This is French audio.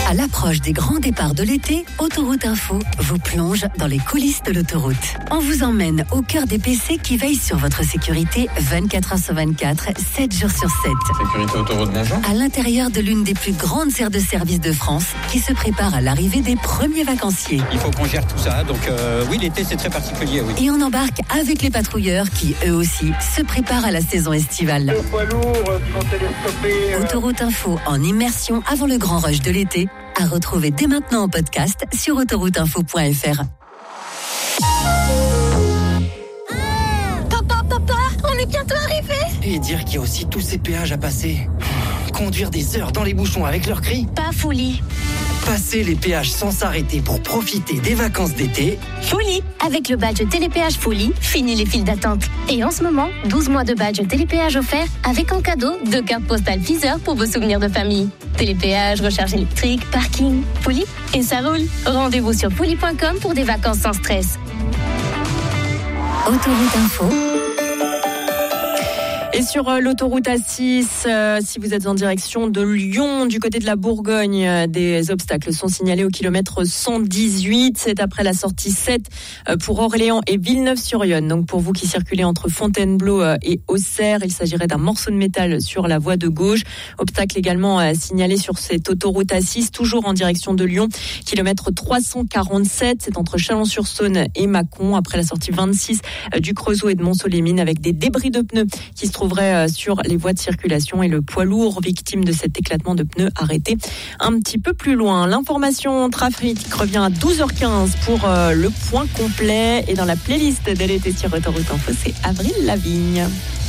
À l'approche des grands départs de l'été, Autoroute Info vous plonge dans les coulisses de l'autoroute. On vous emmène au cœur des PC qui veillent sur votre sécurité 24 heures sur 24, 7 jours sur 7. Sécurité Autoroute, bonjour. À l'intérieur de l'une des plus grandes aires de service de France qui se prépare à l'arrivée des premiers vacanciers. Il faut qu'on gère tout ça, donc oui, l'été c'est très particulier, oui. Et on embarque avec les patrouilleurs qui, eux aussi, se préparent à la saison estivale. Les poids lourds qui vont télescoper. Autoroute Info en immersion avant le grand rush de l'été, à retrouver dès maintenant en podcast sur autorouteinfo.fr. Papa, on est bientôt arrivé. Et dire qu'il y a aussi tous ces péages à passer. Conduire des heures dans les bouchons avec leurs cris. Pas folie. Passer les péages sans s'arrêter pour profiter des vacances d'été. Folie. Avec le badge Télépéage Folie, fini les files d'attente. Et en ce moment, 12 mois de badge Télépéage offert avec en cadeau 2 cartes postales Deezer pour vos souvenirs de famille. Télépéage, recharge électrique, parking, Folie, et ça roule. Rendez-vous sur folie.com pour des vacances sans stress. Autoroute Info. Et sur l'autoroute A6, si vous êtes en direction de Lyon, du côté de la Bourgogne, des obstacles sont signalés au kilomètre 118. C'est après la sortie 7 pour Orléans et Villeneuve-sur-Yonne. Donc pour vous qui circulez entre Fontainebleau et Auxerre, il s'agirait d'un morceau de métal sur la voie de gauche. Obstacle également signalé sur cette autoroute A6, toujours en direction de Lyon. Kilomètre 347, c'est entre Chalon-sur-Saône et Mâcon, après la sortie 26 du Creusot et de Mont-Soleil-Mines, avec des débris de pneus qui se trouveraient sur les voies de circulation et le poids lourd victime de cet éclatement de pneus arrêté un petit peu plus loin. L'information trafic revient à 12h15 pour le point complet, et dans la playlist de l'été sur Autoroute Info, c'est Avril Lavigne.